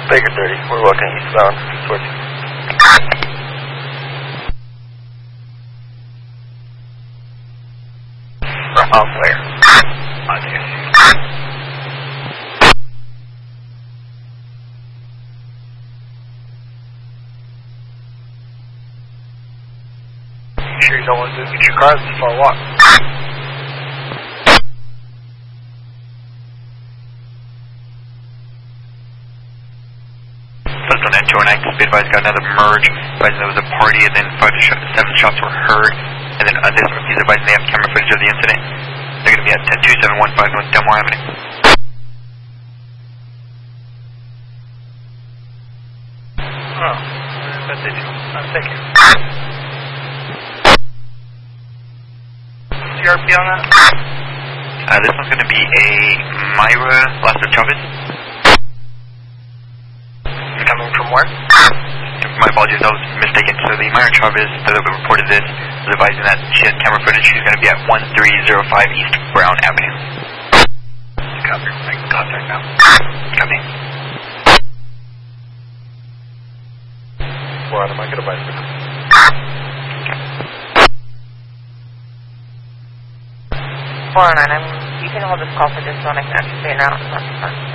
Baker 30, we're walking eastbound towards you. Where? On here. You sure you don't want to get your car before I walk? Be advised, got another merge. Advising there was a party, and then 7 shots were heard. And then he's advising they have camera footage of the incident. They're going to be at 2715 North Delmore Avenue. Oh, that's it. Thank you. CRP on that? This one's going to be a Myra Lasso Chavez. Coming from where? My apologies, I was mistaken. So the Myra Chavez that reported this was advising that she has camera footage. She's going to be at 1305 East Brown Avenue. Copy. I can contact now. Copy. We're on a mic at a bicycle. You can hold this call for just one extra now.